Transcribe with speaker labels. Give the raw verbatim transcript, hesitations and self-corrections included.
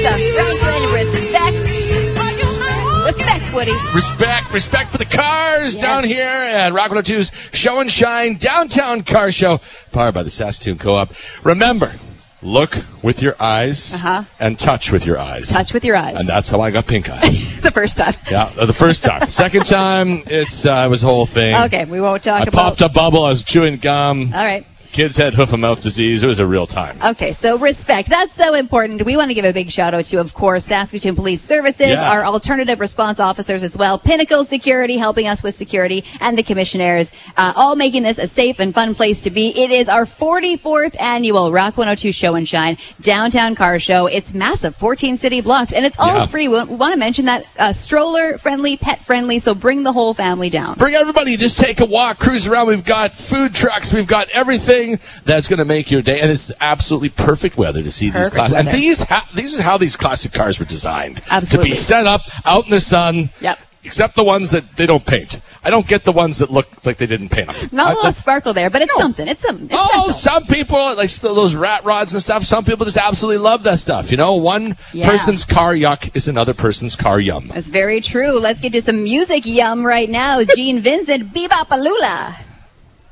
Speaker 1: stuff. Franklin, respect. Respect, Woody.
Speaker 2: Respect, respect for the cars
Speaker 1: Yes.
Speaker 2: down here at Rock one oh two's Show and Shine Downtown Car Show, powered by the Saskatoon Co-op. Remember, look with your eyes
Speaker 1: Uh-huh.
Speaker 2: and touch with your eyes.
Speaker 1: Touch with your eyes.
Speaker 2: And that's how I got pink eye.
Speaker 1: The first time.
Speaker 2: Yeah, uh, the first time. Second time, it's uh, it was a whole thing.
Speaker 1: Okay, we won't talk
Speaker 2: I
Speaker 1: about...
Speaker 2: popped a bubble. I was chewing gum.
Speaker 1: All right.
Speaker 2: Kids had hoof and mouth disease. It was a real time.
Speaker 1: Okay, so respect. That's so important. We want to give a big shout out to, of course, Saskatoon Police Services,
Speaker 2: Yeah.
Speaker 1: our alternative response officers as well, Pinnacle Security helping us with security, and the commissioners, uh, all making this a safe and fun place to be. It is our forty-fourth annual Rock one oh two Show and Shine Downtown Car Show. It's massive, fourteen city blocks, and it's all
Speaker 2: Yeah.
Speaker 1: free. We want, we want to mention that uh, stroller-friendly, pet-friendly, so bring the whole family down.
Speaker 2: Bring everybody. Just take a walk, cruise around. We've got food trucks. We've got everything that's going to make your day. And it's absolutely perfect weather to see
Speaker 1: Perfect
Speaker 2: these classic. And
Speaker 1: weather.
Speaker 2: these, ha- these is how these classic cars were designed.
Speaker 1: Absolutely.
Speaker 2: To be set up out in the sun.
Speaker 1: Yep.
Speaker 2: Except the ones that they don't paint. I don't get the ones that look like they didn't paint them.
Speaker 1: Not
Speaker 2: I-
Speaker 1: a little sparkle there, but it's
Speaker 2: No.
Speaker 1: something. It's something. It's
Speaker 2: Oh,
Speaker 1: special.
Speaker 2: some people, like still those rat rods and stuff, some people just absolutely love that stuff. You know, one
Speaker 1: Yeah.
Speaker 2: person's car yuck is another person's car yum.
Speaker 1: That's very true. Let's get to some music yum right now. Gene Vincent, Bebop Alula.